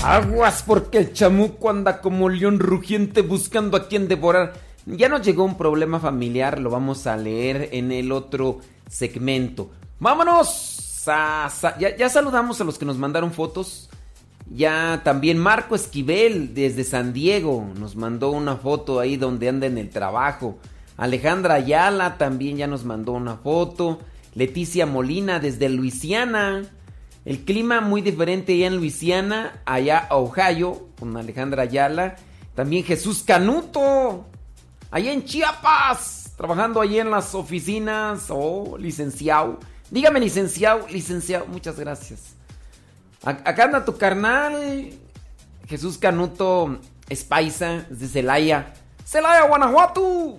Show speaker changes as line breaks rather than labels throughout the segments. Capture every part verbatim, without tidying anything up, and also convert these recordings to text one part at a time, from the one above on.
Aguas porque el chamuco anda como león rugiente buscando a quien devorar. Ya nos llegó un problema familiar, lo vamos a leer en el otro segmento. ¡Vámonos! A, ya, ya saludamos a los que nos mandaron fotos. Ya también Marco Esquivel desde San Diego nos mandó una foto ahí donde anda en el trabajo. Alejandra Ayala también ya nos mandó una foto. Leticia Molina desde Luisiana. El clima muy diferente allá en Luisiana, allá a Ohio, con Alejandra Ayala. También Jesús Canuto, allá en Chiapas, trabajando allí en las oficinas. Oh, licenciado. Dígame, licenciado, licenciado, muchas gracias. Acá anda tu carnal, Jesús Canuto, es paisa, es de Celaya. Celaya, Guanajuato.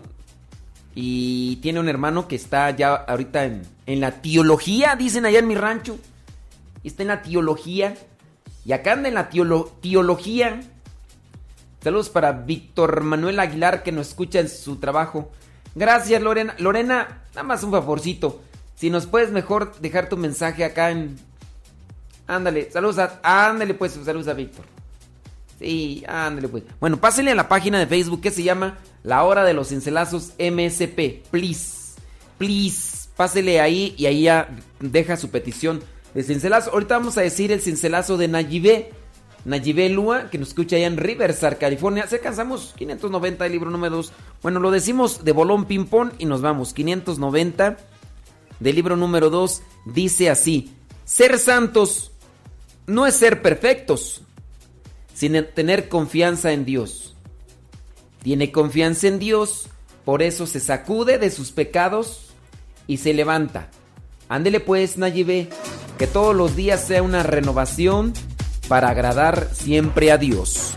Y tiene un hermano que está ya ahorita en, en la teología, dicen allá en mi rancho. Está en la teología. Y acá anda en la teolo- teología. Saludos para Víctor Manuel Aguilar, que nos escucha en su trabajo. Gracias, Lorena. Lorena, nada más un favorcito. Si nos puedes mejor dejar tu mensaje acá en... Ándale, saludos a... Ándale pues, saludos a Víctor. Sí, ándale pues. Bueno, pásenle a la página de Facebook que se llama La Hora de los Cincelazos M S P. Please, please, pásele ahí y ahí ya deja su petición de cincelazo. Ahorita vamos a decir el cincelazo de Nayibé. Nayibé Lua, que nos escucha allá en Riverside, California. Se alcanzamos quinientos noventa, el libro número dos. Bueno, lo decimos de bolón ping pong y nos vamos. quinientos noventa del libro número dos dice así: ser santos no es ser perfectos, sino tener confianza en Dios. Tiene confianza en Dios, por eso se sacude de sus pecados y se levanta. Ándele pues, Nayibé, que todos los días sea una renovación para agradar siempre a Dios.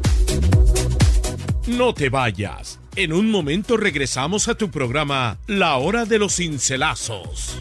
No te vayas. En un momento regresamos a tu programa La Hora de los Cincelazos.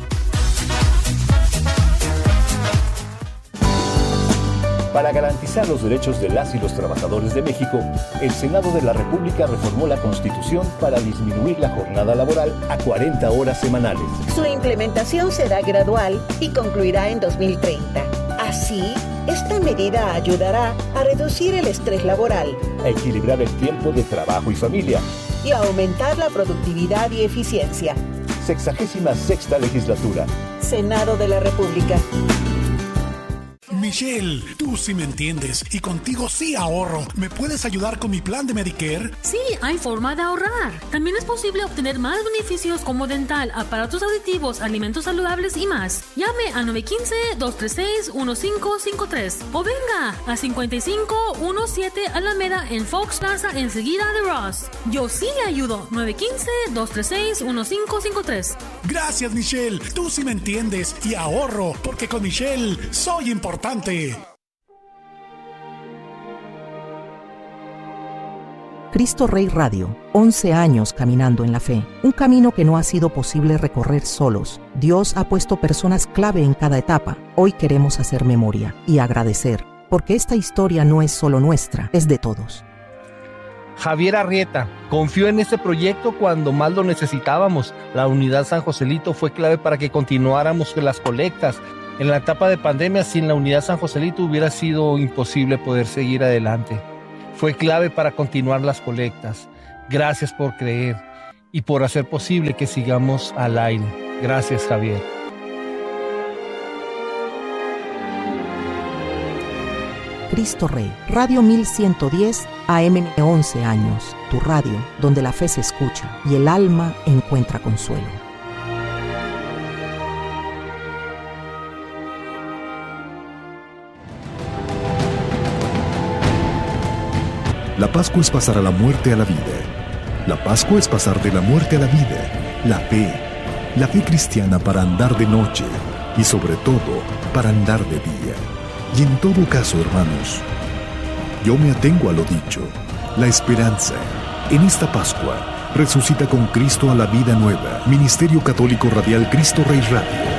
Para garantizar los derechos de las y los trabajadores de México, el Senado de la República reformó la Constitución para disminuir la jornada laboral a cuarenta horas semanales.
Su implementación será gradual y concluirá en dos mil treinta. Así, esta medida ayudará a reducir el estrés laboral,
a equilibrar el tiempo de trabajo y familia
y a aumentar la productividad y eficiencia.
Sexagésima sexta legislatura.
Senado de la República.
Michelle, tú sí me entiendes y contigo sí ahorro. ¿Me puedes ayudar con mi plan de Medicare?
Sí, hay forma de ahorrar. También es posible obtener más beneficios como dental, aparatos auditivos, alimentos saludables y más. Llame a nueve uno cinco, dos tres seis, uno cinco cinco tres o venga a cincuenta y cinco diecisiete Alameda en Fox Plaza enseguida de Ross. Yo sí le ayudo. nueve uno cinco, dos tres seis, uno cinco cinco tres.
Gracias, Michelle. Tú sí me entiendes y ahorro porque con Michelle soy importante.
Cristo Rey Radio, once años caminando en la fe, un camino que no ha sido posible recorrer solos. Dios ha puesto personas clave en cada etapa. Hoy queremos hacer memoria y agradecer, porque esta historia no es solo nuestra, es de todos.
Javier Arrieta confió en este proyecto cuando más lo necesitábamos. La Unidad San Joselito fue clave para que continuáramos con las colectas. En la etapa de pandemia, sin la Unidad San Joselito hubiera sido imposible poder seguir adelante. Fue clave para continuar las colectas. Gracias por creer y por hacer posible que sigamos al aire. Gracias, Javier.
Cristo Rey, Radio mil ciento diez, A M once años. Tu radio, donde la fe se escucha y el alma encuentra consuelo.
La Pascua es pasar a la muerte a la vida. La Pascua es pasar de la muerte a la vida. La fe. La fe cristiana para andar de noche y sobre todo para andar de día. Y en todo caso, hermanos, yo me atengo a lo dicho. La esperanza. En esta Pascua, resucita con Cristo a la vida nueva. Ministerio Católico Radial Cristo Rey Radio.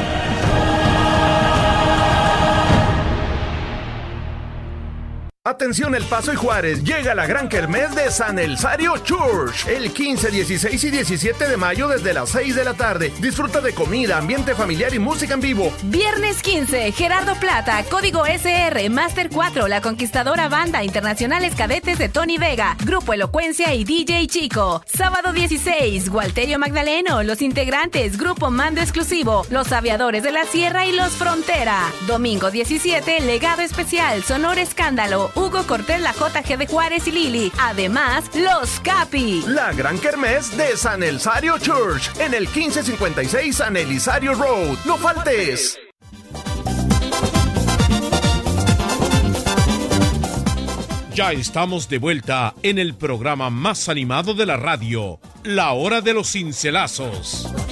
Atención El Paso y Juárez, llega la gran kermés de San Elzario Church el quince, dieciséis y diecisiete de mayo desde las seis de la tarde. Disfruta de comida, ambiente familiar y música en vivo.
Viernes quince, Gerardo Plata, Código S R, Master cuatro, La Conquistadora Banda, Internacionales Cadetes de Tony Vega, Grupo Elocuencia y D J Chico. Sábado dieciséis, Gualterio Magdaleno, Los Integrantes, Grupo Mando Exclusivo, Los Aviadores de la Sierra y Los Frontera. Domingo diecisiete, Legado Especial, Sonor Escándalo, Hugo Cortés, la J G de Juárez y Lili. Además, Los Capi.
La gran kermés de San Elzario Church en el quince cincuenta y seis San Elizario Road. ¡No faltes!
Ya estamos de vuelta en el programa más animado de la radio, La Hora de los Cincelazos.